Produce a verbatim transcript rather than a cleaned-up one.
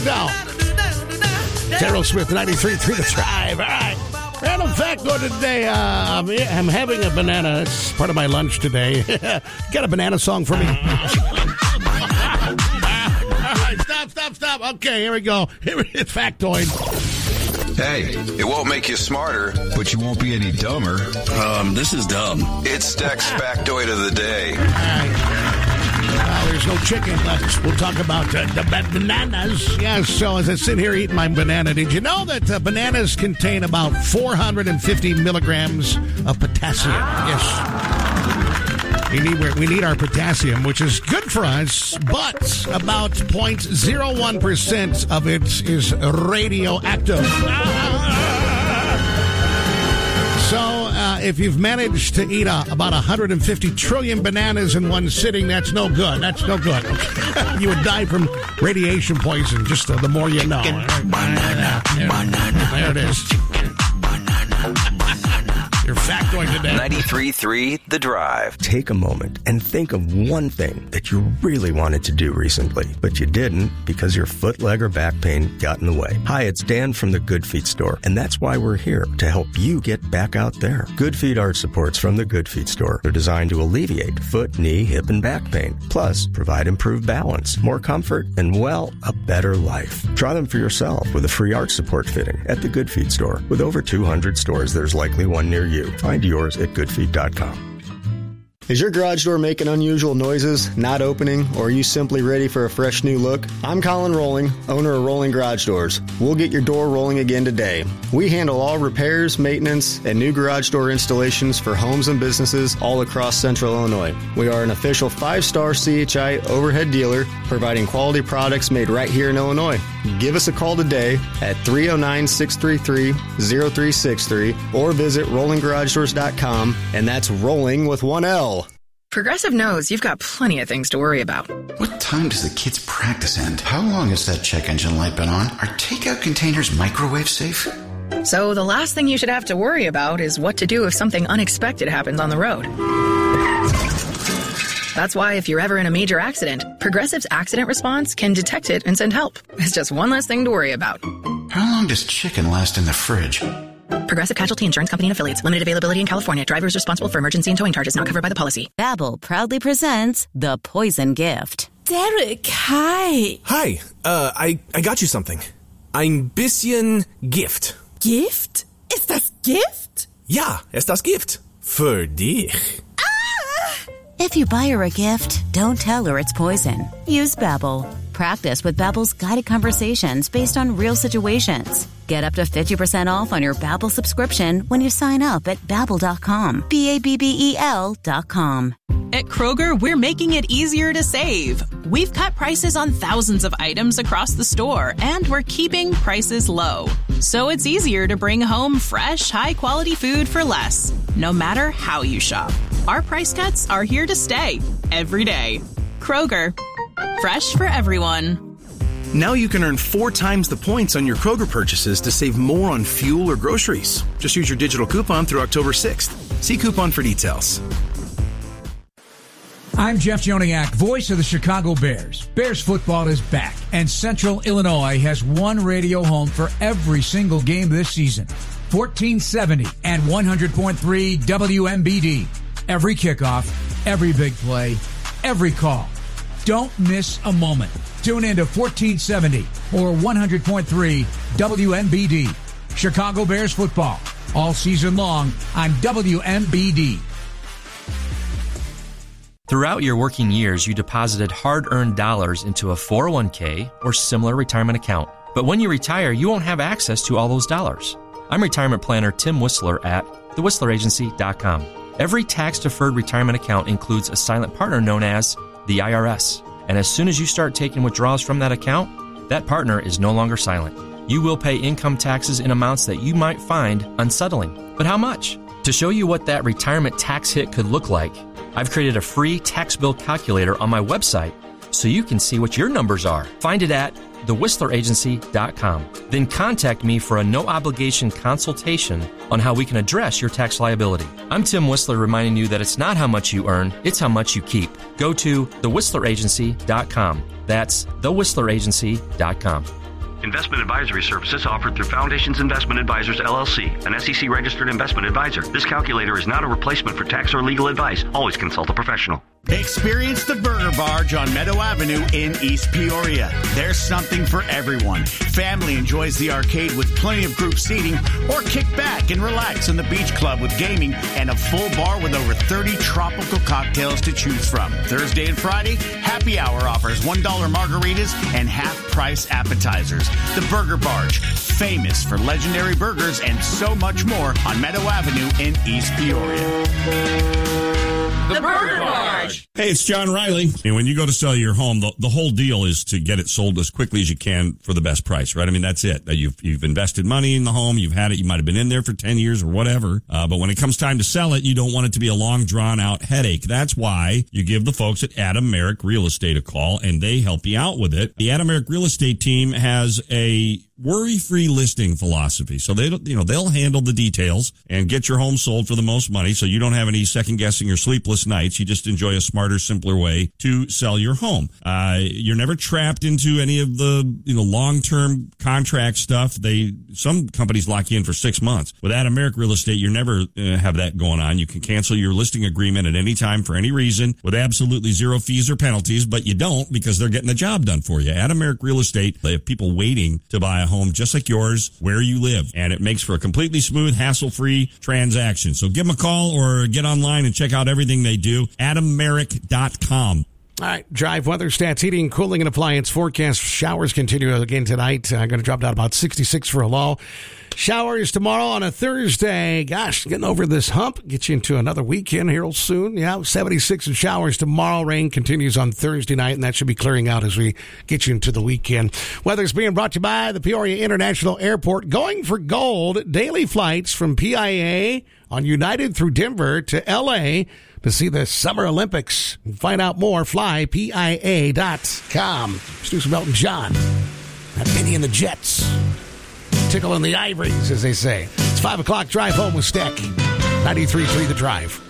No. Terrell Smith, ninety-three point three The Drive. All right. Random fact though today. Uh, I'm, I'm having a banana. It's part of my lunch today. Got a banana song for me? All right, stop, stop, stop. Okay, here we go. Here is factoid. Hey, it won't make you smarter, but you won't be any dumber. Um, this is dumb. It's Deck's factoid of the day. All right. Uh, there's no chicken left. We'll talk about uh, the bananas. Yes, so as I sit here eating my banana, did you know that uh, bananas contain about four hundred fifty milligrams of potassium? Yes. We need, we need our potassium, which is good for us, but about zero point zero one percent of it is radioactive. So, uh, if you've managed to eat uh, about one hundred fifty trillion bananas in one sitting, that's no good. That's no good. You would die from radiation poison, just uh, the more you know. Banana, there, banana. There it is. Your factoid today. ninety-three point three The Drive. Take a moment and think of one thing that you really wanted to do recently, but you didn't because your foot, leg, or back pain got in the way. Hi, it's Dan from the Good Feet Store, and that's why we're here, to help you get back out there. Good Feet arch supports from the Good Feet Store. They're designed to alleviate foot, knee, hip, and back pain, plus provide improved balance, more comfort, and, well, a better life. Try them for yourself with a free arch support fitting at the Good Feet Store. With over two hundred stores, there's likely one near you. Find yours at good feet dot com. Is your garage door making unusual noises, not opening, or are you simply ready for a fresh new look? I'm Colin Rolling, owner of Rolling Garage Doors. We'll get your door rolling again today. We handle all repairs, maintenance, and new garage door installations for homes and businesses all across Central Illinois. We are an official five-star C H I overhead dealer, providing quality products made right here in Illinois. Give us a call today at three oh nine, six three three, oh three six three or visit rolling garage doors dot com, and that's rolling with one L. Progressive knows you've got plenty of things to worry about. What time does the kids' practice end? How long has that check engine light been on? Are takeout containers microwave safe? So the last thing you should have to worry about is what to do if something unexpected happens on the road. That's why if you're ever in a major accident, Progressive's accident response can detect it and send help. It's just one less thing to worry about. How long does chicken last in the fridge? Progressive Casualty Insurance Company and Affiliates. Limited availability in California. Drivers responsible for emergency and towing charges not covered by the policy. Babbel proudly presents The Poison Gift. Derek, hi. Hi. Uh, I, I got you something. Ein bisschen Gift. Gift? Ist das Gift? Ja, ist das Gift. Für dich. Ah! If you buy her a gift, don't tell her it's poison. Use Babbel. Practice with Babbel's guided conversations based on real situations. Get up to fifty percent off on your Babbel subscription when you sign up at babbel dot com. B A B B E L dot com. At Kroger, we're making it easier to save. We've cut prices on thousands of items across the store, and we're keeping prices low. So it's easier to bring home fresh, high-quality food for less, no matter how you shop. Our price cuts are here to stay, every day. Kroger, fresh for everyone. Now you can earn four times the points on your Kroger purchases to save more on fuel or groceries. Just use your digital coupon through October sixth. See coupon for details. I'm Jeff Joniak, voice of the Chicago Bears. Bears football is back, and Central Illinois has one radio home for every single game this season. fourteen seventy and one hundred point three W M B D. Every kickoff, every big play, every call. Don't miss a moment. Tune in to fourteen seventy or one hundred point three W M B D. Chicago Bears football, all season long on W M B D. Throughout your working years, you deposited hard-earned dollars into a four oh one k or similar retirement account. But when you retire, you won't have access to all those dollars. I'm retirement planner Tim Whistler at the whistler agency dot com. Every tax-deferred retirement account includes a silent partner known as the I R S. And as soon as you start taking withdrawals from that account, that partner is no longer silent. You will pay income taxes in amounts that you might find unsettling. But how much? To show you what that retirement tax hit could look like, I've created a free tax bill calculator on my website so you can see what your numbers are. Find it at the whistler agency dot com. Then contact me for a no-obligation consultation on how we can address your tax liability. I'm Tim Whistler reminding you that it's not how much you earn, it's how much you keep. Go to the whistler agency dot com. That's the whistler agency dot com. Investment advisory services offered through Foundations Investment Advisors, L L C, an S E C-registered investment advisor. This calculator is not a replacement for tax or legal advice. Always consult a professional. Experience the Burger Barge on Meadow Avenue in East Peoria. There's something for everyone. Family enjoys the arcade with plenty of group seating, or kick back and relax in the beach club with gaming and a full bar with over thirty tropical cocktails to choose from. Thursday and Friday, happy hour offers one dollar margaritas and half-price appetizers. The Burger Barge, famous for legendary burgers and so much more on Meadow Avenue in East Peoria. The Burger Barge. Hey, it's John Riley. And when you go to sell your home, the, the whole deal is to get it sold as quickly as you can for the best price, right? I mean, that's it. You've, you've invested money in the home. You've had it. You might have been in there for ten years or whatever. Uh, but when it comes time to sell it, you don't want it to be a long, drawn-out headache. That's why you give the folks at Adam Merrick Real Estate a call, and they help you out with it. The Adam Merrick Real Estate team has a worry-free listing philosophy. So they don't, you know, they'll handle the details and get your home sold for the most money, so you don't have any second-guessing or sleepless nights. You just enjoy a smarter, simpler way to sell your home. Uh, you're never trapped into any of the, you know, long-term contract stuff. They, some companies lock you in for six months. With Adam Merrick Real Estate, you never uh, have that going on. You can cancel your listing agreement at any time for any reason with absolutely zero fees or penalties, but you don't because they're getting the job done for you. Adam Merrick Real Estate, they have people waiting to buy a home just like yours where you live, and it makes for a completely smooth, hassle-free transaction. So give them a call or get online and check out everything they do. adam merrick dot com. All right, Drive weather stats, heating, cooling, and appliance forecast. Showers continue again tonight. I'm uh, going to drop down about sixty-six for a low. Showers tomorrow on a Thursday. Gosh, getting over this hump. Get you into another weekend here soon. Yeah, seventy-six and showers tomorrow. Rain continues on Thursday night, and that should be clearing out as we get you into the weekend. Weather's being brought to you by the Peoria International Airport. Going for gold. Daily flights from P I A on United through Denver to L A to see the Summer Olympics. Find out more. Fly P I A dot com. Stu Belton John. That Benny and the Jets. Tickle in the ivories, as they say. It's five o'clock. Drive home with Steck. ninety-three point three The Drive.